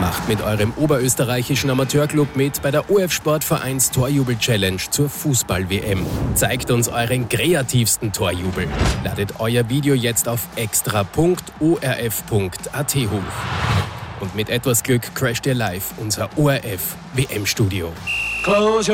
Macht mit eurem oberösterreichischen Amateurclub mit bei der OF Sportvereins Torjubel-Challenge zur Fußball-WM. Zeigt uns euren kreativsten Torjubel. Ladet euer Video jetzt auf extra.orf.at hoch. Und mit etwas Glück crasht ihr live unser ORF-WM-Studio.